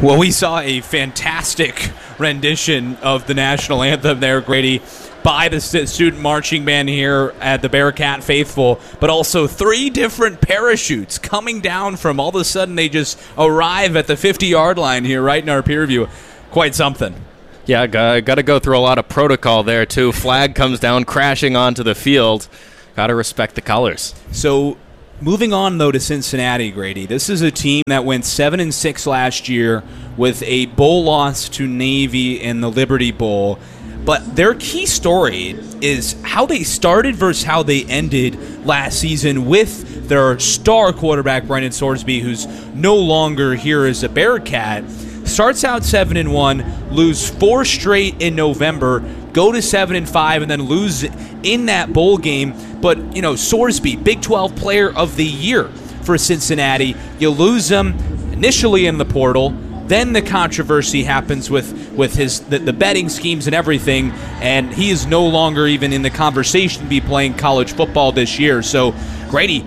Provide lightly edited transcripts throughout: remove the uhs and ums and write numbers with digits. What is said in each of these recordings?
Well, we saw a fantastic rendition of the national anthem there, Grady, by the student marching band here at the Bearcat Faithful, but also 3 different parachutes coming down from all of a sudden they just arrive at the 50-yard line here right in our peer view. Quite something. Yeah, got to go through a lot of protocol there, too. Flag comes down crashing onto the field. Got to respect the colors. So moving on, though, to Cincinnati, Grady, this is a team that went 7-6 last year with a bowl loss to Navy in the Liberty Bowl. But their key story is how they started versus how they ended last season with their star quarterback, Brendan Sorsby, who's no longer here as a Bearcat. Starts out 7-1, lose 4 straight in November, go to 7-5, and then lose in that bowl game. But, you know, Sorsby, Big 12 Player of the Year for Cincinnati. You lose him initially in the portal. Then the controversy happens with the betting schemes and everything, and he is no longer even in the conversation to be playing college football this year. So, Grady,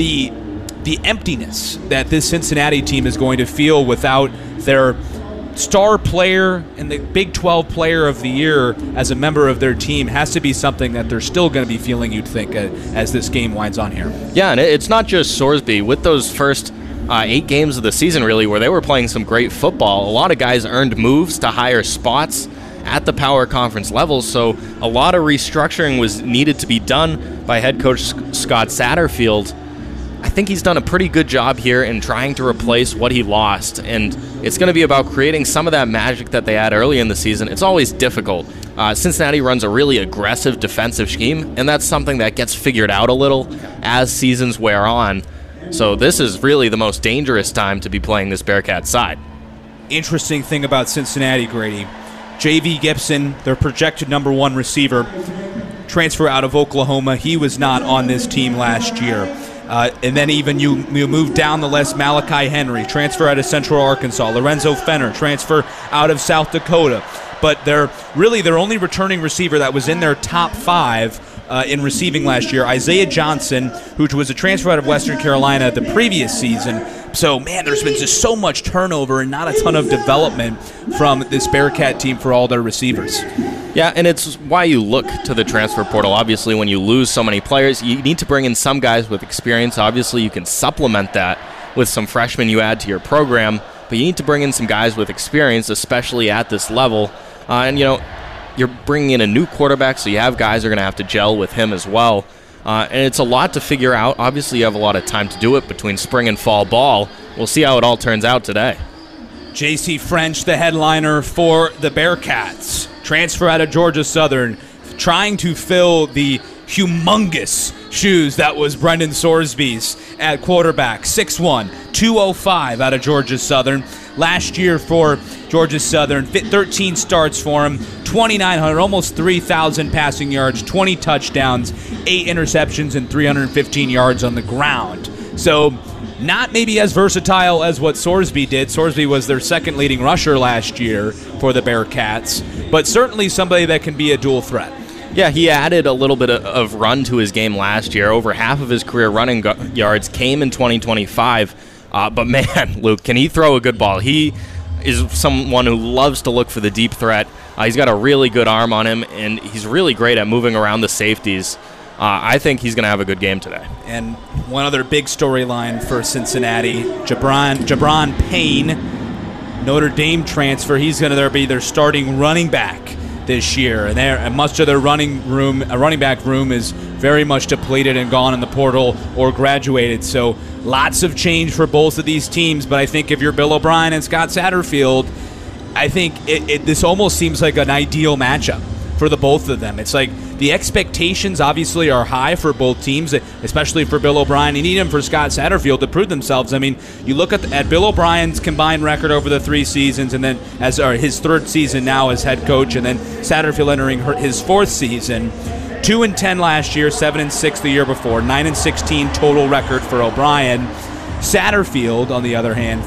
the emptiness that this Cincinnati team is going to feel without their star player and the Big 12 Player of the Year as a member of their team has to be something that they're still going to be feeling, you'd think, as this game winds on here. Yeah, and it's not just Sorsby. With those first 8 games of the season, really, where they were playing some great football, a lot of guys earned moves to higher spots at the power conference level, so a lot of restructuring was needed to be done by head coach Scott Satterfield. I think he's done a pretty good job here in trying to replace what he lost, and it's going to be about creating some of that magic that they had early in the season. It's always difficult. Cincinnati runs a really aggressive defensive scheme, and that's something that gets figured out a little as seasons wear on. So this is really the most dangerous time to be playing this Bearcat side. Interesting thing about Cincinnati, Grady. J.V. Gibson, their projected number 1 receiver, transfer out of Oklahoma. He was not on this team last year. And then even you move down the list, Malachi Henry, transfer out of Central Arkansas. Lorenzo Fenner, transfer out of South Dakota. But they're really their only returning receiver that was in their top 5 in receiving last year, Isaiah Johnson, who was a transfer out of Western Carolina the previous season. So, man, there's been just so much turnover and not a ton of development from this Bearcat team for all their receivers. Yeah, and it's why you look to the transfer portal. Obviously, when you lose so many players, you need to bring in some guys with experience. Obviously, you can supplement that with some freshmen you add to your program, but you need to bring in some guys with experience, especially at this level. And, you know, you're bringing in a new quarterback, so you have guys who are going to have to gel with him as well. And it's a lot to figure out. Obviously, you have a lot of time to do it between spring and fall ball. We'll see how it all turns out today. J.C. French, the headliner for the Bearcats. Transfer out of Georgia Southern, trying to fill the humongous shoes that was Brendan Sorsby's at quarterback. 6'1", 205 out of Georgia Southern. Last year for Georgia Southern, 13 starts for him, 2,900, almost 3,000 passing yards, 20 touchdowns, 8 interceptions, and 315 yards on the ground. So not maybe as versatile as what Sorsby did. Sorsby was their second leading rusher last year for the Bearcats, but certainly somebody that can be a dual threat. Yeah, he added a little bit of run to his game last year. Over half of his career running yards came in 2025. But man, Luke, can he throw a good ball? He is someone who loves to look for the deep threat. He's got a really good arm on him, and he's really great at moving around the safeties. I think he's going to have a good game today. And one other big storyline for Cincinnati, Jabron Payne, Notre Dame transfer. He's going to be their starting running back this year, and much of their running back room is very much depleted and gone in the portal or graduated. So lots of change for both of these teams. But I think if you're Bill O'Brien and Scott Satterfield, I think this almost seems like an ideal matchup for the both of them. It's like the expectations obviously are high for both teams, especially for Bill O'Brien. You need him for Scott Satterfield to prove themselves. I mean, you look at Bill O'Brien's combined record over the 3 seasons, and then his 3rd season now as head coach, and then Satterfield entering his 4th season. 2-10 last year, 7-6 the year before, 9-16 total record for O'Brien. Satterfield, on the other hand,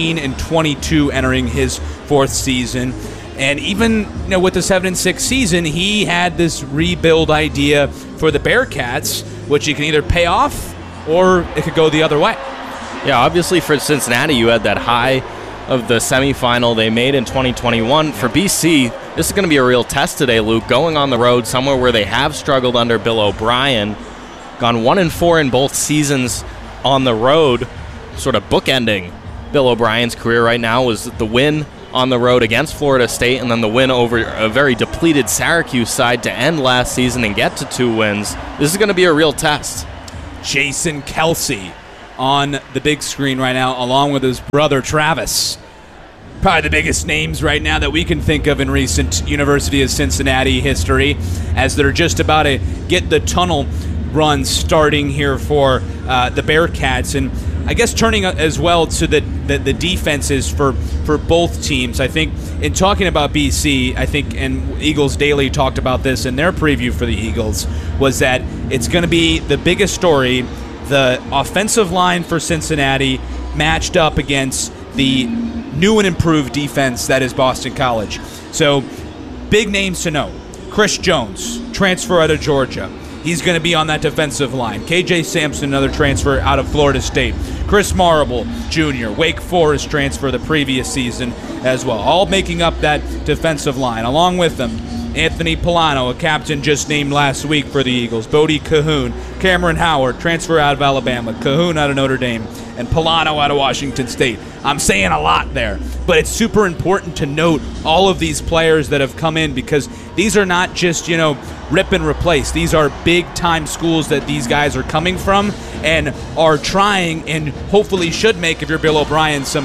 15-22 entering his 4th season. And even with the 7-6 season, he had this rebuild idea for the Bearcats, which you can either pay off or it could go the other way. Yeah, obviously for Cincinnati, you had that high of the semifinal they made in 2021. For BC, this is going to be a real test today, Luke, going on the road somewhere where they have struggled under Bill O'Brien, gone 1-4 in both seasons on the road, sort of bookending Bill O'Brien's career right now was the win on the road against Florida State and then the win over a very depleted Syracuse side to end last season and get to 2 wins. This is going to be a real test. Jason Kelsey on the big screen right now, along with his brother Travis. Probably the biggest names right now that we can think of in recent University of Cincinnati history, as they're just about to get the tunnel run starting here for the Bearcats. And I guess turning as well to the defenses for both teams. I think in talking about BC, I think, and Eagles Daily talked about this in their preview for the Eagles, was that it's going to be the biggest story, the offensive line for Cincinnati matched up against the new and improved defense that is Boston College. So big names to know. Chris Jones, transfer out of Georgia. He's going to be on that defensive line. KJ Sampson, another transfer out of Florida State. Chris Marable, Jr., Wake Forest transfer the previous season as well. All making up that defensive line. Along with them, Anthony Polano, a captain just named last week for the Eagles. Bodie Cahoon, Cameron Howard, transfer out of Alabama. Cahoon out of Notre Dame. And Polano out of Washington State. I'm saying a lot there, but it's super important to note all of these players that have come in, because these are not just, rip and replace. These are big-time schools that these guys are coming from and are trying and hopefully should make, if you're Bill O'Brien, some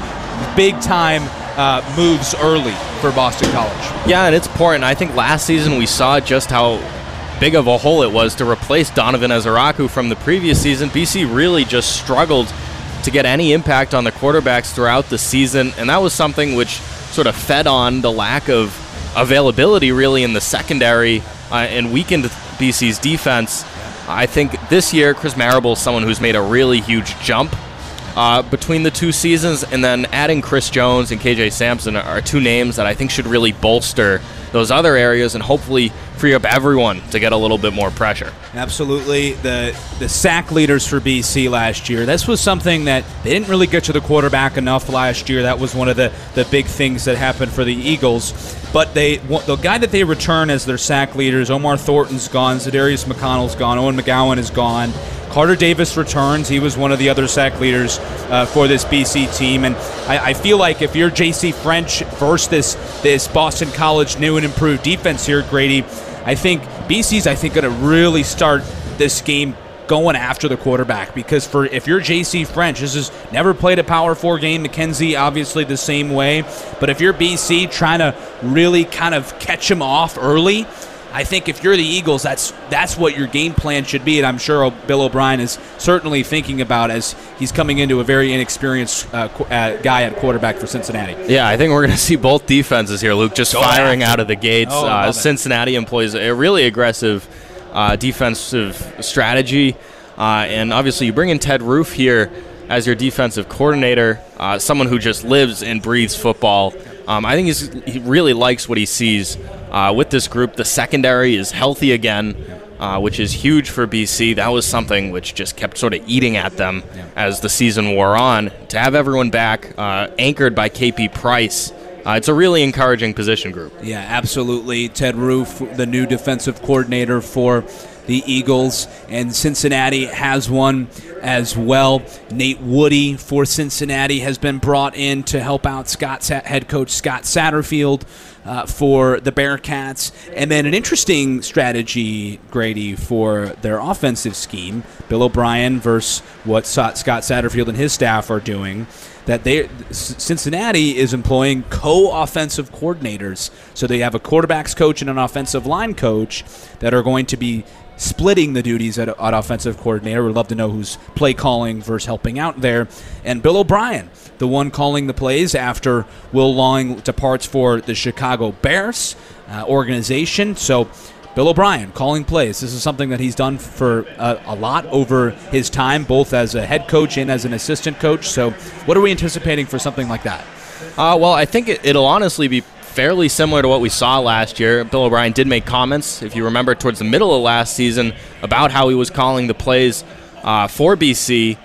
big-time moves early for Boston College. Yeah, and it's important. I think last season we saw just how big of a hole it was to replace Donovan Ezaraku from the previous season. BC really just struggled to get any impact on the quarterbacks throughout the season, and that was something which sort of fed on the lack of availability really in the secondary and weakened BC's defense. I think this year Chris Marable is someone who's made a really huge jump between the 2 seasons, and then adding Chris Jones and KJ Sampson are 2 names that I think should really bolster those other areas and hopefully free up everyone to get a little bit more pressure. Absolutely. The sack leaders for BC last year, this was something that they didn't really get to the quarterback enough last year. That was one of the big things that happened for the Eagles. But the guy that they return as their sack leaders, Omar Thornton's gone, Zadarius McConnell's gone, Owen McGowan is gone. Carter Davis returns. He was one of the other sack leaders for this BC team. And I feel like if you're J.C. French versus this Boston College new and improved defense here, Grady, I think BC's going to really start this game going after the quarterback, because if you're J.C. French, this has never played a Power 4 game. McKenzie, obviously the same way. But if you're BC trying to really kind of catch him off early, I think if you're the Eagles, that's what your game plan should be, and I'm sure Bill O'Brien is certainly thinking about as he's coming into a very inexperienced guy at quarterback for Cincinnati. Yeah, I think we're going to see both defenses here, Luke, just firing out of the gates. Cincinnati employs a really aggressive defensive strategy, and obviously you bring in Ted Roof here as your defensive coordinator, someone who just lives and breathes football. I think he really likes what he sees with this group. The secondary is healthy again, which is huge for BC. That was something which just kept sort of eating at them as the season wore on. To have everyone back, anchored by KP Price, it's a really encouraging position group. Yeah, absolutely. Ted Roof, the new defensive coordinator for the Eagles, and Cincinnati has one as well. Nate Woody for Cincinnati has been brought in to help out head coach Scott Satterfield for the Bearcats. And then an interesting strategy, Grady, for their offensive scheme, Bill O'Brien versus what Scott Satterfield and his staff are doing, that Cincinnati is employing co-offensive coordinators. So they have a quarterback's coach and an offensive line coach that are going to be splitting the duties at offensive coordinator. We'd love to know who's play calling versus helping out there. And Bill O'Brien, the one calling the plays after Will Long departs for the Chicago Bears organization. So Bill O'Brien calling plays. This is something that he's done for a lot over his time, both as a head coach and as an assistant coach. So what are we anticipating for something like that? Well, I think it'll honestly be fairly similar to what we saw last year. Bill O'Brien did make comments, if you remember, towards the middle of last season about how he was calling the plays for BC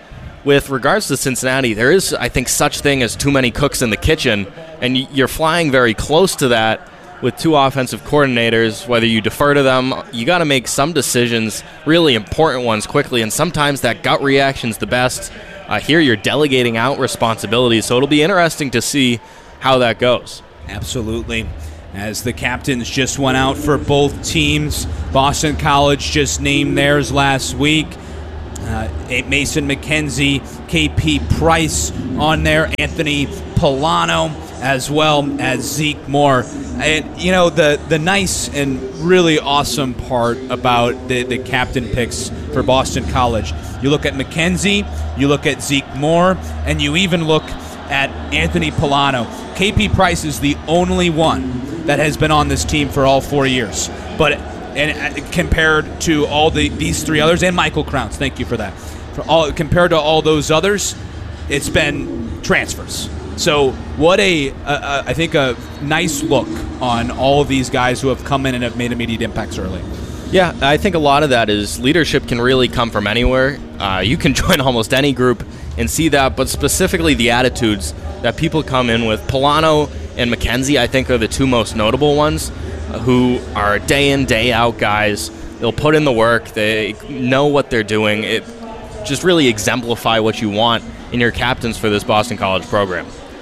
with regards to Cincinnati, there is, I think, such thing as too many cooks in the kitchen, and you're flying very close to that with two offensive coordinators. Whether you defer to them, you got to make some decisions, really important ones, quickly, and sometimes that gut reaction's the best. Here you're delegating out responsibilities, so it'll be interesting to see how that goes. Absolutely. As the captains just went out for both teams, Boston College just named theirs last week. Mason McKenzie, KP Price on there, Anthony Polano, as well as Zeke Moore. And, you know, the nice and really awesome part about the captain picks for Boston College, you look at McKenzie, you look at Zeke Moore, and you even look at Anthony Polano. KP Price is the only one that has been on this team for all 4 years. And compared to all these three others, and Michael Krauts, thank you for that. Compared to all those others, it's been transfers. So what I think a nice look on all of these guys who have come in and have made immediate impacts early. Yeah, I think a lot of that is leadership can really come from anywhere. You can join almost any group and see that, but specifically the attitudes that people come in with. Polano and McKenzie, I think, are the two most notable ones, who are day in, day out guys. They'll put in the work. They know what they're doing. It just really exemplify what you want in your captains for this Boston College program.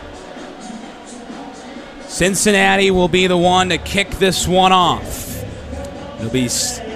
Cincinnati will be the one to kick this one off. It'll be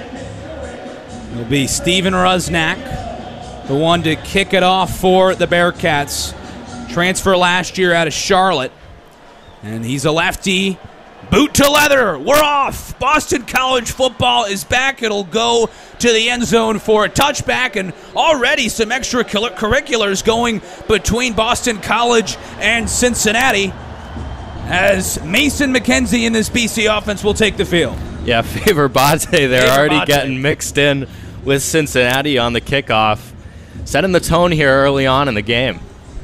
Steven Rusnak, the one to kick it off for the Bearcats. Transfer last year out of Charlotte, and he's a lefty. Boot to leather. We're off. Boston College football is back. It'll go to the end zone for a touchback, and already some extracurriculars going between Boston College and Cincinnati as Mason McKenzie in this BC offense will take the field. Yeah, Faber Bate, they're already getting mixed in with Cincinnati on the kickoff, setting the tone here early on in the game.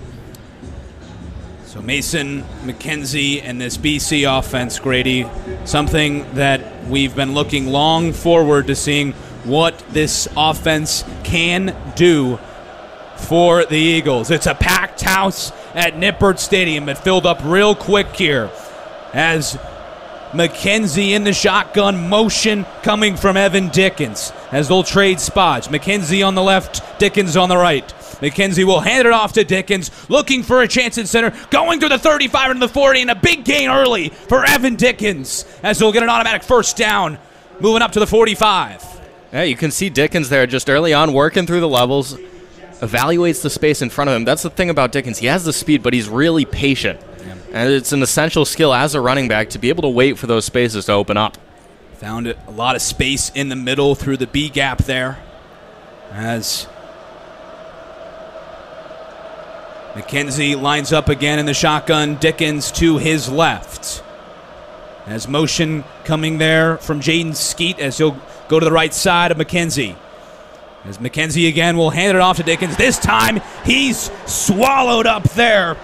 So Mason McKenzie and this BC offense, Grady, something that we've been looking long forward to seeing what this offense can do for the Eagles. It's a packed house at Nippert Stadium. It filled up real quick here as McKenzie in the shotgun motion coming from Evan Dickens as they'll trade spots. McKenzie on the left, Dickens on the right. McKenzie will hand it off to Dickens, looking for a chance in center, going through the 35 into the 40, and a big gain early for Evan Dickens as he'll get an automatic first down, moving up to the 45. Yeah, you can see Dickens there just early on working through the levels, evaluates the space in front of him. That's the thing about Dickens. He has the speed, but he's really patient. And it's an essential skill as a running back to be able to wait for those spaces to open up. Found a lot of space in the middle through the B gap there as McKenzie lines up again in the shotgun. Dickens to his left. As motion coming there from Jaden Skeet as he'll go to the right side of McKenzie. As McKenzie again will hand it off to Dickens. This time he's swallowed up there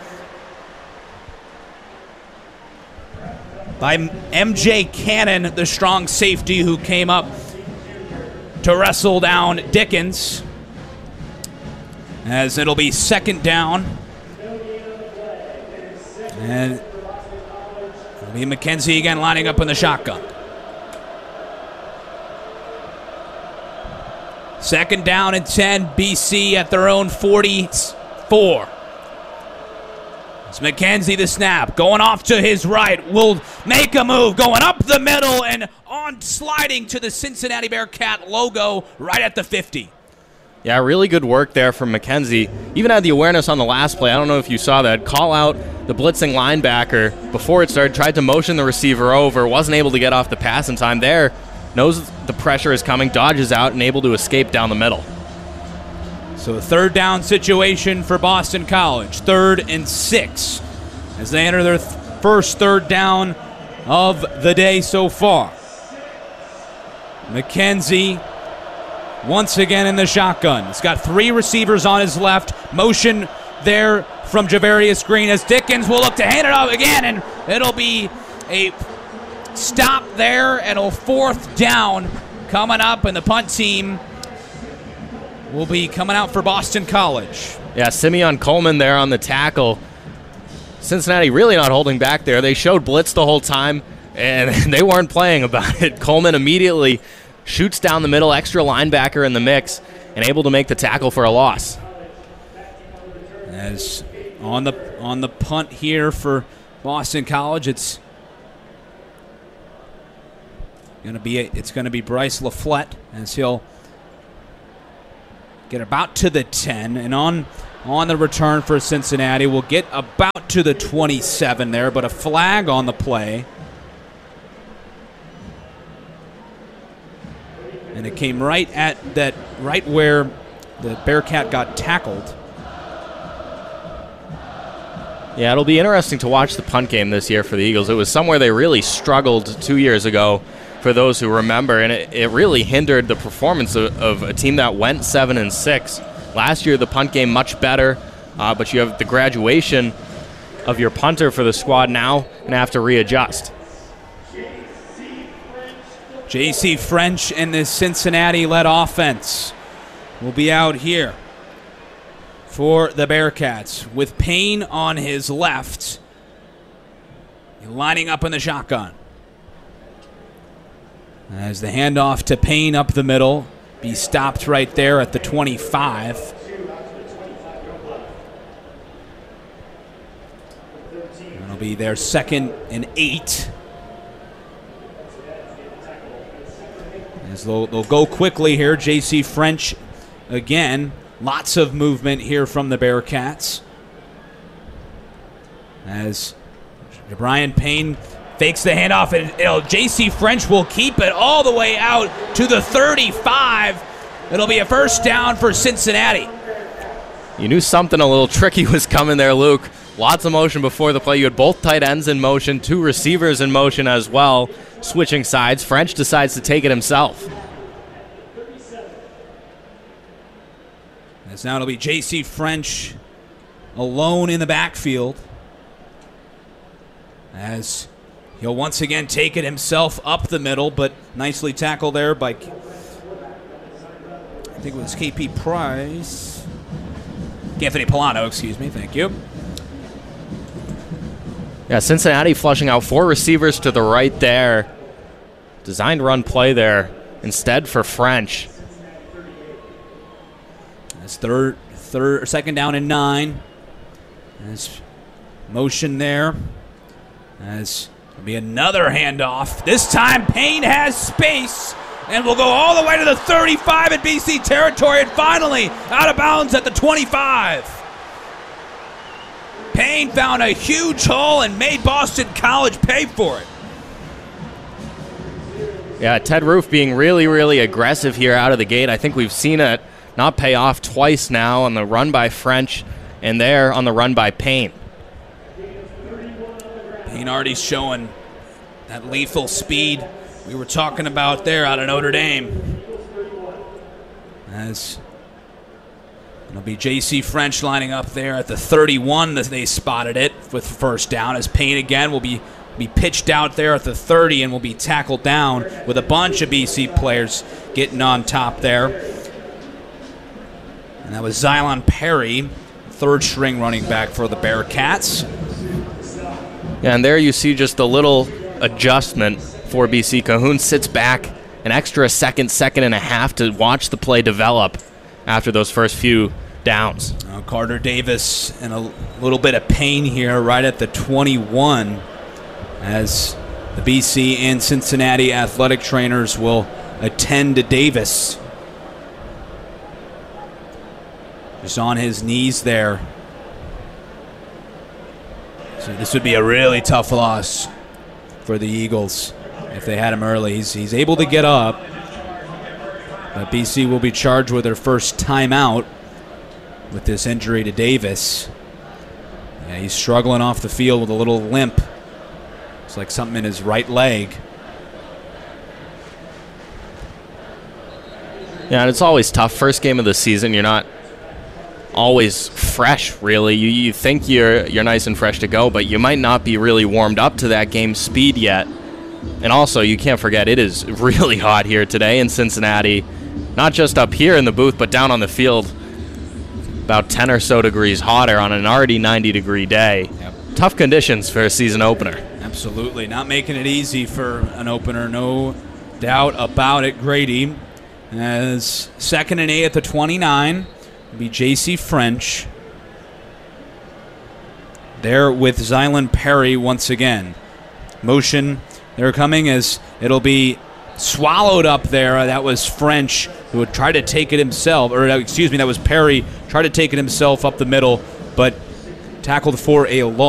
by MJ Cannon, the strong safety who came up to wrestle down Dickens. As it'll be second down. And it'll be McKenzie again lining up in the shotgun. Second down and 10, BC at their own 44. It's McKenzie the snap, going off to his right, will make a move, going up the middle and on sliding to the Cincinnati Bearcat logo right at the 50. Yeah, really good work there from McKenzie. Even had the awareness on the last play. I don't know if you saw that. Call out the blitzing linebacker before it started, tried to motion the receiver over, wasn't able to get off the pass in time there. Knows the pressure is coming, dodges out, and able to escape down the middle. So a third down situation for Boston College. 3rd and 6 as they enter their first third down of the day so far. McKenzie once again in the shotgun. He's got 3 receivers on his left. Motion there from Javarius Green as Dickens will look to hand it off again, and it'll be a stop there and a 4th down coming up, and the punt team will be coming out for Boston College. Yeah, Simeon Coleman there on the tackle. Cincinnati really not holding back there. They showed blitz the whole time, and they weren't playing about it. Coleman immediately shoots down the middle, extra linebacker in the mix, and able to make the tackle for a loss. As on the punt here for Boston College, it's going to be Bryce LaFlette as he'll get about to the 10, and on the return for Cincinnati, we'll get about to the 27 there, but a flag on the play. And it came right where the Bearcat got tackled. Yeah, it'll be interesting to watch the punt game this year for the Eagles. It was somewhere they really struggled 2 years ago, for those who remember, and it really hindered the performance of a team that went 7-6. Last year, the punt game much better, but you have the graduation of your punter for the squad now and have to readjust. J.C. French and this Cincinnati-led offense will be out here for the Bearcats with Payne on his left, lining up in the shotgun. As the handoff to Payne up the middle, be stopped right there at the 25. It'll be their 2nd and 8. As they'll go quickly here. J.C. French again. Lots of movement here from the Bearcats. As Brian Payne fakes the handoff, and J.C. French will keep it all the way out to the 35. It'll be a first down for Cincinnati. You knew something a little tricky was coming there, Luke. Lots of motion before the play. You had both tight ends in motion, 2 receivers in motion as well, switching sides. French decides to take it himself. As now it'll be J.C. French alone in the backfield, as he'll once again take it himself up the middle, but nicely tackled there by, I think it was KP Price. Anthony Polano, excuse me, thank you. Yeah, Cincinnati flushing out 4 receivers to the right there. Designed run play there instead for French. That's second down and 9. As motion there. As there'll be another handoff. This time Payne has space and will go all the way to the 35 in BC territory, and finally out of bounds at the 25. Payne found a huge hole and made Boston College pay for it. Yeah, Ted Roof being really, really aggressive here out of the gate. I think we've seen it not pay off twice now on the run by French and there on the run by Payne. Payne already showing that lethal speed we were talking about there out of Notre Dame. As it'll be J.C. French lining up there at the 31 as they spotted it with first down, as Payne again will be pitched out there at the 30 and will be tackled down with a bunch of BC players getting on top there. And that was Xylon Perry, third string running back for the Bearcats. Yeah, and there you see just a little adjustment for BC. Cahoon sits back an extra second and a half to watch the play develop after those first few downs. Carter Davis and a little bit of pain here right at the 21 as the BC and Cincinnati athletic trainers will attend to Davis. Just on his knees there. So this would be a really tough loss for the Eagles if they had him early. He's able to get up, but BC will be charged with their first timeout with this injury to Davis. Yeah, he's struggling off the field with a little limp. It's like something in his right leg. Yeah, and it's always tough. First game of the season, you're not always fresh, really. You think you're nice and fresh to go, but you might not be really warmed up to that game speed yet. And also, you can't forget, it is really hot here today in Cincinnati. Not just up here in the booth, but down on the field. about 10 or so degrees hotter on an already 90-degree day. Yep. Tough conditions for a season opener. Absolutely. Not making it easy for an opener, no doubt about it. Grady as 2nd and 8 at the 29. It'll be J.C. French. There with Zylan Perry once again. Motion, they're coming as it'll be swallowed up there. That was French who would try to take it himself, or excuse me, that was Perry, tried to take it himself up the middle, but tackled for a loss.